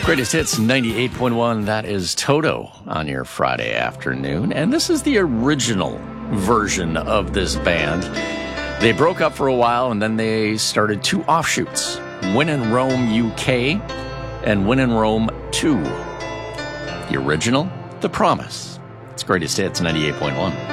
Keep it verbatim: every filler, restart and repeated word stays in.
Greatest Hits ninety-eight point one. That is Toto on your Friday afternoon. And this is the original version of this band. They broke up for a while and then they started two offshoots. When in Rome U K and When in Rome two. The original, The Promise. It's Greatest Hits ninety-eight point one.